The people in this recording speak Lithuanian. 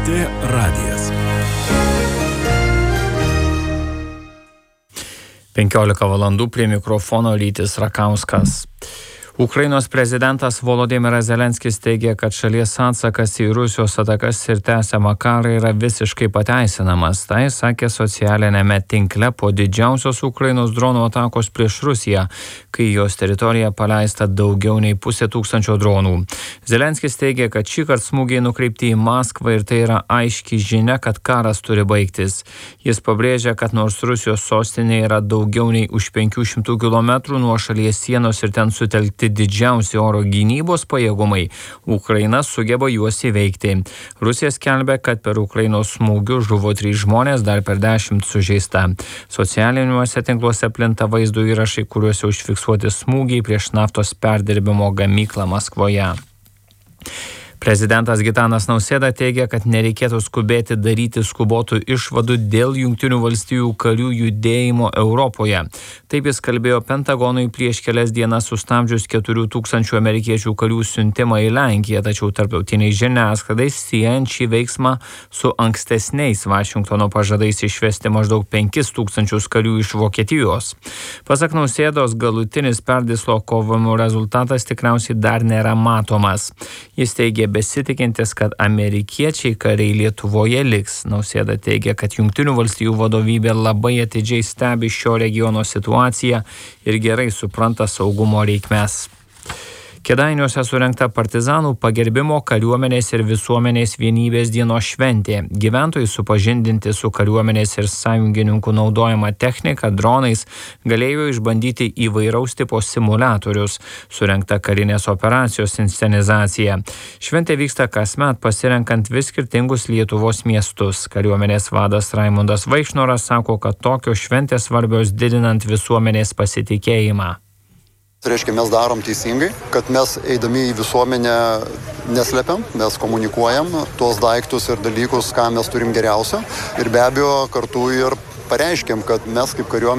LRT radijas. 15 valandų prie mikrofono Rytis Rakauskas. Ukrainos prezidentas Volodymyras Zelenskis teigia, kad šalies atsakas į Rusijos atakas ir tęsiamą karą yra visiškai pateisinamas. Tai sakė socialinėme tinkle po didžiausios Ukrainos dronų atakos prieš Rusiją, kai jos teritoriją paleista daugiau nei 500 dronų. Zelenskis teigia, kad šįkart smūgiai nukreipti į Maskvą ir tai yra aiški žinia, kad karas turi baigtis. Jis pabrėžia, kad nors Rusijos sostinė yra daugiau nei už 500 km nuo šalies sienos ir ten sutelkti didžiausi oro gynybos pajėgumai, Ukraina sugeba juos įveikti. Rusija skelbia, kad per Ukrainos smūgius žuvo 3 žmonės, dar per 10 sužeista. Socialiniuose tinkluose plinta vaizdo įrašai, kuriuose užfiksuoti smūgiai prieš naftos perdirbimo gamyklą Maskvoje. Prezidentas Gitanas Nausėda teigia, kad nereikėtų skubėti daryti skubotų išvadų dėl Jungtinių valstijų karių judėjimo Europoje. Taip jis kalbėjo Pentagonui prieš kelias dienas sustabdžius 4000 amerikiečių karių siuntimą į Lenkiją, tačiau tarptautiniai žiniasklaidai siejant šį veiksmą su ankstesniais Vašingtono pažadais išvesti maždaug 5000 karių iš Vokietijos. Pasak Nausėdos, galutinis perdislokovimo rezultatas tikriausiai dar nėra matomas. Jis teigia besitikintis, kad amerikiečiai kariai Lietuvoje liks. Nausėda teigia, kad Jungtinių valstijų vadovybė labai atidžiai stebi šio regiono situaciją ir gerai supranta saugumo reikmes. Kėdainiuose surengta partizanų pagerbimo kariuomenės ir visuomenės vienybės dienos šventė. Gyventojai supažindinti su kariuomenės ir sąjungininkų naudojama technika, dronais, galėjo išbandyti įvairaus tipo simuliatorius. Surengta karinės operacijos inscenizacija. Šventė vyksta kasmet pasirenkant vis skirtingus Lietuvos miestus. Kariuomenės vadas Raimundas Vaikšnoras sako, kad tokios šventės svarbios didinant visuomenės pasitikėjimą. Tai reiškia, mes darom teisingai, kad mes eidami į visuomenę neslepiam, mes komunikuojam tuos daiktus ir dalykus, ką mes turim geriausio. Ir be abejo, kartu ir pareiškiam, kad mes kaip kariuomenė